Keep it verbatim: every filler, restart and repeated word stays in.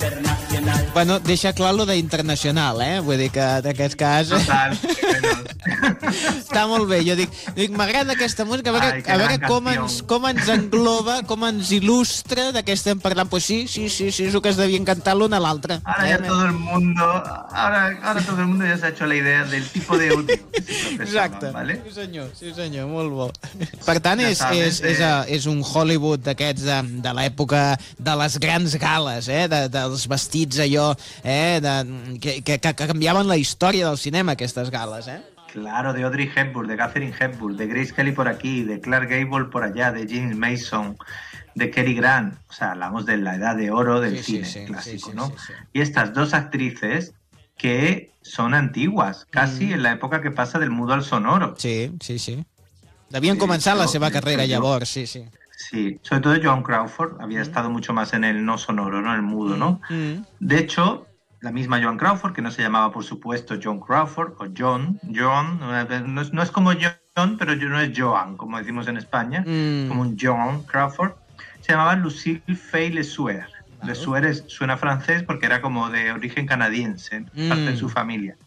Bueno, deixa clar lo d'internacional, eh? Vull dir que en aquest cas... Total. Està molt bé. Jo dic, dic m'agrada aquesta música, a veure, Ai, que a veure gran com, canción. ens, com ens engloba, com ens il·lustra de què estem parlant. Pues sí, sí, sí, sí, és el que es devien cantar l'un a l'altre. Ahora ya todo el mundo, ahora, ahora todo el mundo ya se ha hecho la idea del tipo de audio que se profesaban, Exacte. ¿vale? Sí senyor, sí senyor, molt bo. Per tant, Ja és, sabes, és, és, eh? és un Hollywood d'aquests de, de l'època de les grans gales, eh? de, dels vestits allò, eh? de, que, que, que canviaven la història del cinema, aquestes gales, eh? Claro, de Audrey Hepburn, de Catherine Hepburn, de Grace Kelly por aquí, de Clark Gable por allá, de James Mason, de Cary Grant. O sea, hablamos de la edad de oro del Sí, sí, cine sí, clásico, sí, sí, ¿no? sí, sí. Y estas dos actrices que son antiguas, casi Mm. en la época que pasa del mudo al sonoro. Sí, sí, sí. Devien Sí, començar la jo- seva carrera jo- llavors, sí, sí. Sí, sobre todo Joan Crawford había estado mucho más en el no sonoro, ¿no? El mudo, ¿no? Mm. De hecho, la misma Joan Crawford, que no se llamaba, por supuesto, John Crawford o John, John, no es, no es como John, pero no es Joan, como decimos en España, Mm. como un John Crawford, se llamaba Lucille Fay Le Sueur. Le Sueur es- suena francés porque era como de origen canadiense, parte de Mm. su familia.